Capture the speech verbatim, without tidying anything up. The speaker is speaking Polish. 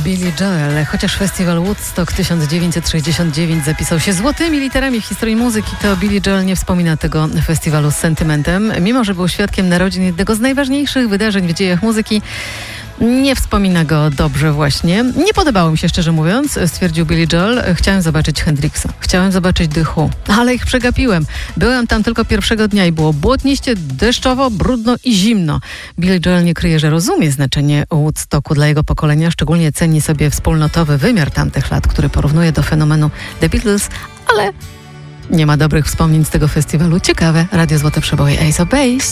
Billy Joel. Chociaż festiwal Woodstock tysiąc dziewięćset sześćdziesiąt dziewięć zapisał się złotymi literami w historii muzyki, to Billy Joel nie wspomina tego festiwalu z sentymentem, mimo że był świadkiem narodzin jednego z najważniejszych wydarzeń w dziejach muzyki. Nie wspomina go dobrze właśnie. Nie podobało mi się, szczerze mówiąc, stwierdził Billy Joel. Chciałem zobaczyć Hendrixa, chciałem zobaczyć The Who, ale ich przegapiłem. Byłem tam tylko pierwszego dnia i było błotniście, deszczowo, brudno i zimno. Billy Joel nie kryje, że rozumie znaczenie Woodstocku dla jego pokolenia, szczególnie ceni sobie wspólnotowy wymiar tamtych lat, który porównuje do fenomenu The Beatles, ale nie ma dobrych wspomnień z tego festiwalu. Ciekawe, Radio Złote Przeboje, Ace of Base.